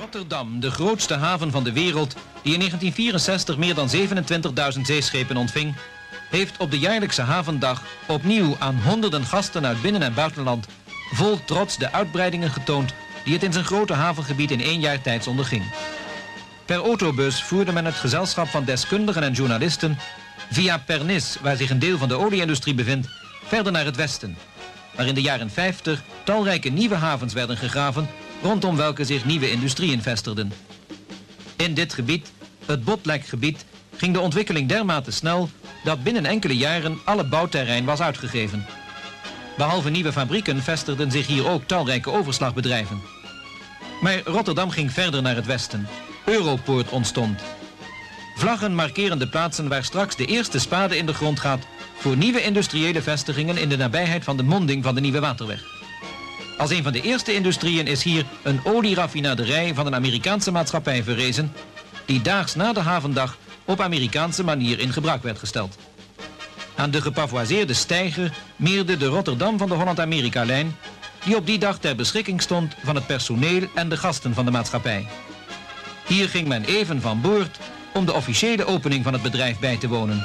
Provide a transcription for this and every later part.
Rotterdam, de grootste haven van de wereld, die in 1964 meer dan 27.000 zeeschepen ontving, heeft op de jaarlijkse havendag opnieuw aan honderden gasten uit binnen- en buitenland vol trots de uitbreidingen getoond die het in zijn grote havengebied in 1 jaar tijd onderging. Per autobus voerde men het gezelschap van deskundigen en journalisten via Pernis, waar zich een deel van de olie-industrie bevindt, verder naar het westen, waar in de jaren 50 talrijke nieuwe havens werden gegraven, rondom welke zich nieuwe industrieën vestigden. In dit gebied, het Botlekgebied, ging de ontwikkeling dermate snel dat binnen enkele jaren alle bouwterrein was uitgegeven. Behalve nieuwe fabrieken vestigden zich hier ook talrijke overslagbedrijven. Maar Rotterdam ging verder naar het westen. Europoort ontstond. Vlaggen markeren de plaatsen waar straks de eerste spade in de grond gaat voor nieuwe industriële vestigingen in de nabijheid van de monding van de Nieuwe Waterweg. Als een van de eerste industrieën is hier een olieraffinaderij van een Amerikaanse maatschappij verrezen, die daags na de havendag op Amerikaanse manier in gebruik werd gesteld. Aan de gepavoiseerde steiger meerde de Rotterdam van de Holland-Amerika-lijn, die op die dag ter beschikking stond van het personeel en de gasten van de maatschappij. Hier ging men even van boord om de officiële opening van het bedrijf bij te wonen.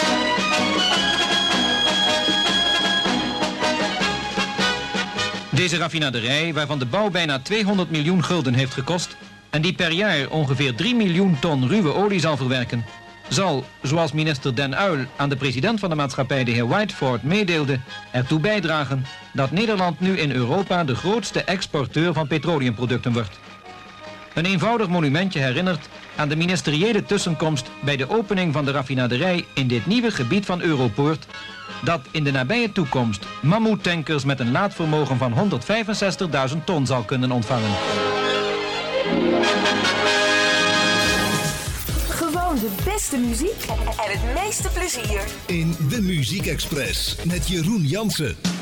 Deze raffinaderij, waarvan de bouw bijna 200 miljoen gulden heeft gekost en die per jaar ongeveer 3 miljoen ton ruwe olie zal verwerken, zal, zoals minister Den Uyl aan de president van de maatschappij, de heer Whiteford, meedeelde, ertoe bijdragen dat Nederland nu in Europa de grootste exporteur van petroleumproducten wordt. Een eenvoudig monumentje herinnert aan de ministeriële tussenkomst bij de opening van de raffinaderij in dit nieuwe gebied van Europoort, dat in de nabije toekomst mammoetankers met een laadvermogen van 165.000 ton zal kunnen ontvangen. Gewoon de beste muziek en het meeste plezier. In de Muziek Express met Jeroen Jansen.